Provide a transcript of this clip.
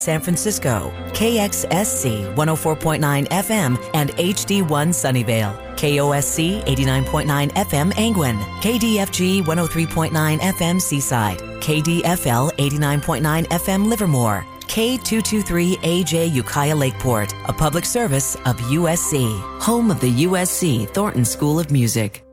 San Francisco, KXSC 104.9 FM and HD1 Sunnyvale, KOSC 89.9 FM Angwin, KDFG 103.9 FM Seaside, KDFL 89.9 FM Livermore, K223AJ Ukiah Lakeport, a public service of USC, home of the USC Thornton School of Music.